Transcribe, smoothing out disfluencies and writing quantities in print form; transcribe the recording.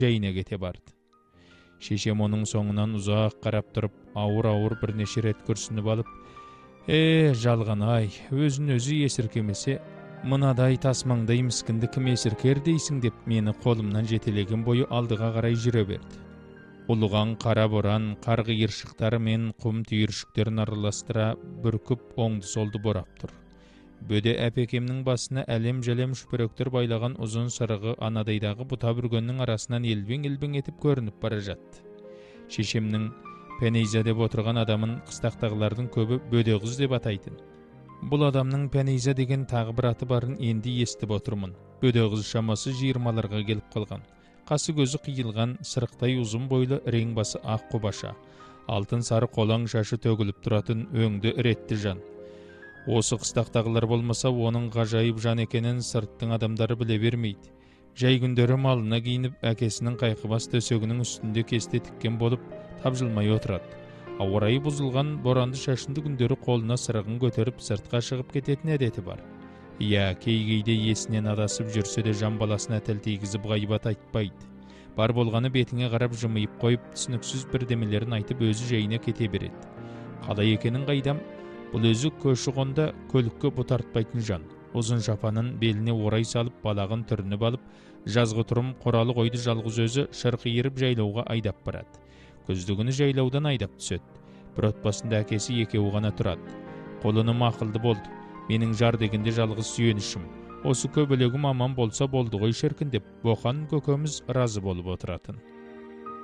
жайына кете барды. Шешем оның соңынан ұзақ қарап тұрып, ауыр-ауыр бірнеше рет күрсініп алып, жалған-ай, өзін өзі есіркемесе, мынадай тасмаңдай міскінді кім есіркер дейсің деп мені қолымнан жетелеген бойы алдыға қарай жүре берді. Ұлыған қара боран, қар қиыршықтары мен құм түйіршіктерін араластыра бүркіп оңды-солды борап тұр. Бөде әпекемнің басына әлем-жәлем шүпіректер байлаған ұзын сырығы анадайдағы бұта бүргеннің арасынан елбең-елбең етіп көрініп бара жатты. Шешемнің Пәнейза деп отырған адамын қыстақтағылардың көбі бөде қыз деп атайтын. Бұл адамның Пәнейза деген тағы бір аты барын енді естіп отырмын. Бөде қыз шамасы 20-ларға келіп қалған. Қасы көзі қиылған, сырықтай ұзын бойлы, рең басы ақ құбаша. Алтын сары қолаң шашы төгіліп тұратын өңді ретті жан. Осы қыстақтағылар болмаса, оның ғажайып жан екенін сырттың адамдары біле бермейді. Жай күндері малына киініп, әкесінің қайқыбас төсегінің үстінде кесте тіккен болып, тапжылмай отырады. Ауа райы бұзылған боранды шашынды күндері қолына сырығын көтеріп, сыртқа шығып кететін әдеті бар. Кей-кейде есінен адасып жүрсе де жан баласына тіл тигізіп ғайбат айтпайды. Бар болғаны бетіңе қарап жымиып қойып, түсініксіз бірдемелерін айтып өзі жайына кете береді. Қалай екенін қайдам, бұл өзі көші-қонда көлікке бұтартпайтын жан. Ұзын шапанын беліне орай салып, балағын түрініп алып, жазғы тұрым қоралы қойды жалғыз өзі шырқиырып жайлауға айдап барады. Күздігіні жайлаудан айдап түседі. Бір отбасында әкесі екеуі ғана тұрады. Қолыным ақылды болды. Менің жар дегенде жалғыз сүйенішім. Осы көбелегім аман болса болды ғой шіркін деп Боқан көкеміз разы болып отыратын.